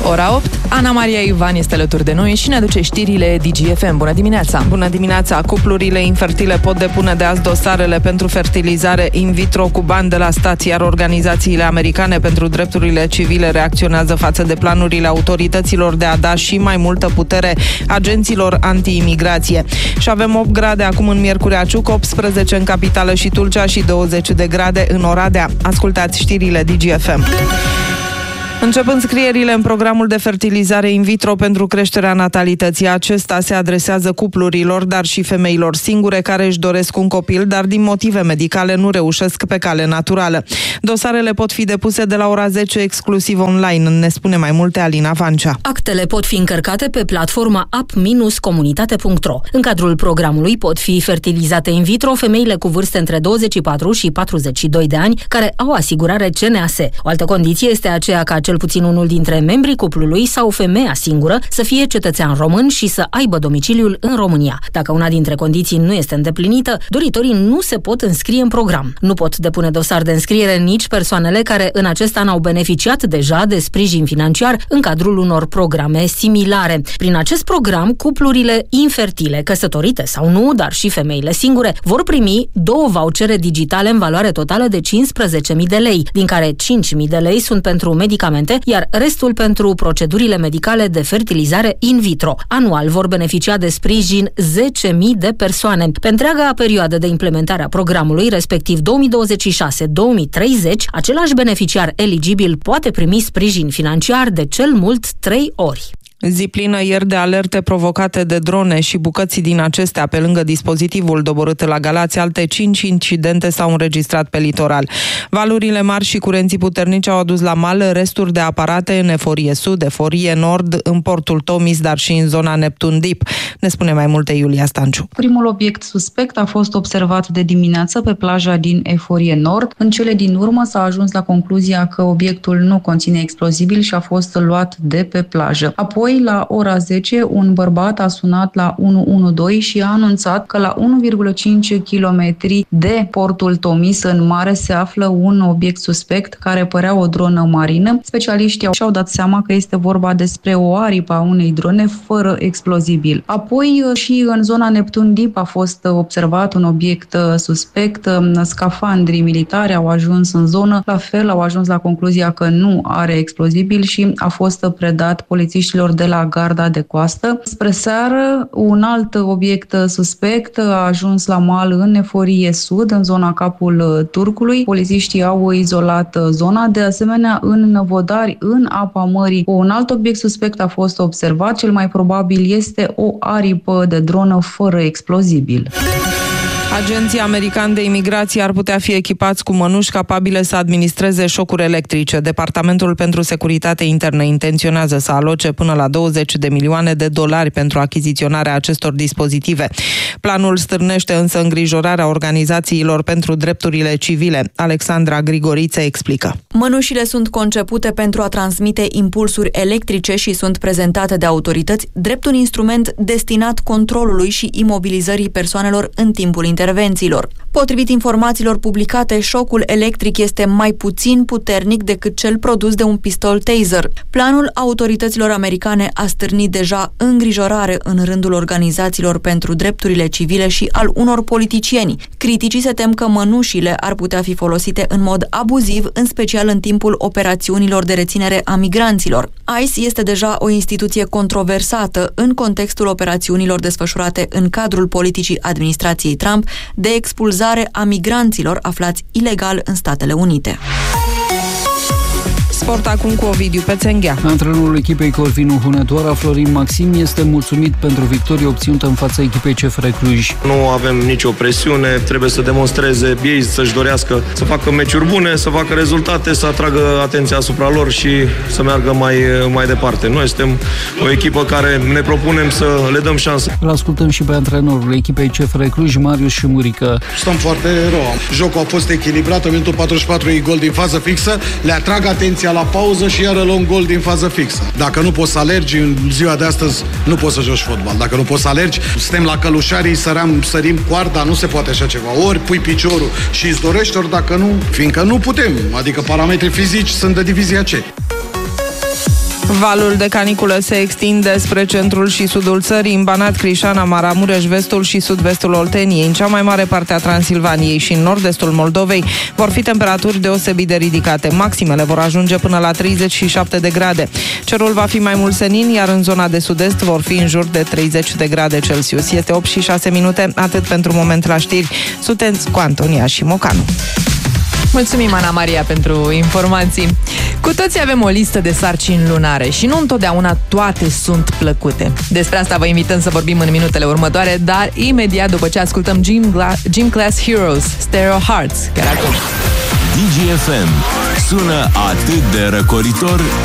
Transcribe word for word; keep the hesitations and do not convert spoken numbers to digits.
ora opt. Ana Maria Ivan este alături de noi și ne aduce știrile D G F M. Bună dimineața! Bună dimineața! Cuplurile infertile pot depune de azi dosarele pentru fertilizare in vitro cu bani de la stat, iar organizațiile americane pentru drepturile civile reacționează față de planurile autorităților de a da și mai multă putere agenților anti-imigrație. Și avem opt grade acum în Miercurea Ciuc, optsprezece în capitală și Tulcea și douăzeci de grade în Oradea. Ascultați știrile D G F M. Încep înscrierile în programul de fertilizare in vitro pentru creșterea natalității. Acesta se adresează cuplurilor, dar și femeilor singure care își doresc un copil, dar din motive medicale nu reușesc pe cale naturală. Dosarele pot fi depuse de la ora zece exclusiv online, ne spune mai multe Alina Vancea. Actele pot fi încărcate pe platforma app comunitate punct ro. În cadrul programului pot fi fertilizate in vitro femeile cu vârste între douăzeci și patru și patruzeci și doi de ani care au asigurare C N A S. O altă condiție este aceea ca cel puțin unul dintre membrii cuplului sau femeia singură să fie cetățean român și să aibă domiciliul în România. Dacă una dintre condiții nu este îndeplinită, doritorii nu se pot înscrie în program. Nu pot depune dosar de înscriere nici persoanele care în acest an au beneficiat deja de sprijin financiar în cadrul unor programe similare. Prin acest program, cuplurile infertile, căsătorite sau nu, dar și femeile singure, vor primi două vouchere digitale în valoare totală de cincisprezece mii de lei, din care cinci mii de lei sunt pentru medicamente, iar restul pentru procedurile medicale de fertilizare in vitro. Anual vor beneficia de sprijin zece mii de persoane. Pe întreaga perioadă de implementare a programului, respectiv două mii douăzeci și șase două mii treizeci, același beneficiar eligibil poate primi sprijin financiar de cel mult trei ori. Zi plină ieri de alerte provocate de drone și bucăți din acestea. Pe lângă dispozitivul doborât la Galați, alte cinci incidente s-au înregistrat pe litoral. Valurile mari și curenții puternici au adus la mal resturi de aparate în Eforie Sud, Eforie Nord, în portul Tomis, dar și în zona Neptun Deep. Ne spune mai multe Iulia Stanciu. Primul obiect suspect a fost observat de dimineață pe plaja din Eforie Nord. În cele din urmă s-a ajuns la concluzia că obiectul nu conține explozibil și a fost luat de pe plajă. Apoi, la ora zece, un bărbat a sunat la unu unu doi și a anunțat că la unu virgulă cinci kilometri de portul Tomis în mare se află un obiect suspect care părea o dronă marină. Specialiștii și-au dat seama că este vorba despre o aripă a unei drone fără explozibil. Apoi și în zona Neptun Deep a fost observat un obiect suspect. Scafandrii militari au ajuns în zonă, la fel au ajuns la concluzia că nu are explozibil și a fost predat polițiștilor de la garda de coastă. Spre seară, un alt obiect suspect a ajuns la mal în Eforie Sud, în zona Capul Turcului. Polițiștii au izolat zona. De asemenea, în Năvodari, în apa mării, un alt obiect suspect a fost observat. Cel mai probabil este o aripă de dronă fără explozibil. Agenții americani de imigrație ar putea fi echipați cu mănuși capabile să administreze șocuri electrice. Departamentul pentru Securitate Internă intenționează să aloce până la douăzeci de milioane de dolari pentru achiziționarea acestor dispozitive. Planul stârnește însă îngrijorarea organizațiilor pentru drepturile civile. Alexandra Grigoriță explică. Mănușile sunt concepute pentru a transmite impulsuri electrice și sunt prezentate de autorități drept un instrument destinat controlului și imobilizării persoanelor în timpul intervențiilor. Potrivit informațiilor publicate, șocul electric este mai puțin puternic decât cel produs de un pistol taser. Planul autorităților americane a stârnit deja îngrijorare în rândul organizațiilor pentru drepturile civile și al unor politicieni. Criticii se tem că mănușile ar putea fi folosite în mod abuziv, în special în timpul operațiunilor de reținere a migranților. I C E este deja o instituție controversată în contextul operațiunilor desfășurate în cadrul politicii administrației Trump de expulzare a migranților aflați ilegal în Statele Unite. Sport acum cu Ovidiu Pețenghea. Antrenorul echipei Corvinu Hunedoara, Florin Maxim, este mulțumit pentru victoria obținută în fața echipei C F R Cluj. Nu avem nicio presiune, trebuie să demonstreze ei, să-și dorească să facă meciuri bune, să facă rezultate, să atragă atenția asupra lor și să meargă mai, mai departe. Noi suntem o echipă care ne propunem să le dăm șanse. Îl ascultăm și pe antrenorul echipei C F R Cluj, Marius Șumurică. Stăm foarte rău. Jocul a fost echilibrat, în minutul patruzeci și patru e gol din fază fixă, le atrag atenția la pauză și iară luăm gol din fază fixă. Dacă nu poți să alergi în ziua de astăzi, nu poți să joci fotbal. Dacă nu poți să alergi, suntem la Călușarii, săream, sărim coarda, nu se poate așa ceva. Ori pui piciorul și îți dorești, ori dacă nu, fiindcă nu putem. Adică parametrii fizici sunt de divizia C. Valul de caniculă se extinde spre centrul și sudul țării, în Banat, Crișana, Maramureș, vestul și sud-vestul Olteniei. În cea mai mare parte a Transilvaniei și în nord-estul Moldovei vor fi temperaturi deosebit de ridicate. Maximele vor ajunge până la treizeci și șapte de grade. Cerul va fi mai mult senin, iar în zona de sud-est vor fi în jur de treizeci de grade Celsius. Este opt și șase minute, atât pentru moment la știri. Sunteți cu Antonia și Mocanu. Mulțumim, Ana Maria, pentru informații. Cu toții avem o listă de sarcini lunare și nu întotdeauna toate sunt plăcute. Despre asta vă invităm să vorbim în minutele următoare, dar imediat după ce ascultăm Gym, Gla- Gym Class Heroes, Stereo Hearts, chiar acum. D G F M sună atât de răcoritor